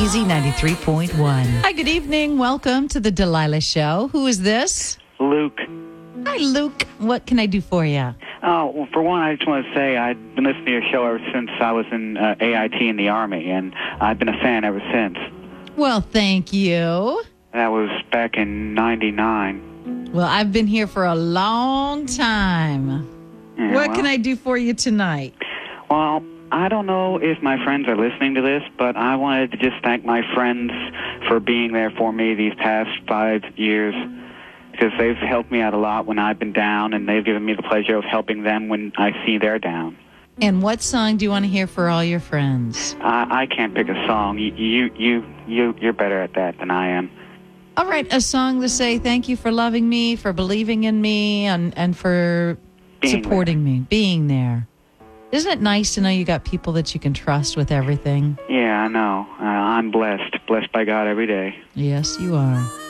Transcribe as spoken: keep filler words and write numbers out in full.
Easy ninety-three point one. Hi, good evening. Welcome to the Delilah Show. Who is this? Luke. Hi, Luke. What can I do for you? Oh, well, for one, I just want to say I've been listening to your show ever since I was in uh, A I T in the Army, and I've been a fan ever since. Well, thank you. That was back in ninety-nine. Well, I've been here for a long time. Yeah, what well, can I do for you tonight? Well, I don't know if my friends are listening to this, but I wanted to just thank my friends for being there for me these past five years, because they've helped me out a lot when I've been down, and they've given me the pleasure of helping them when I see they're down. And what song do you want to hear for all your friends? I, I can't pick a song. You, you, you, you, you're better at that than I am. All right, a song to say thank you for loving me, for believing in me, and, and for Being supporting me, being there. Isn't it nice to know you got people that you can trust with everything? Yeah, I know. Uh, I'm blessed. Blessed by God every day. Yes, you are.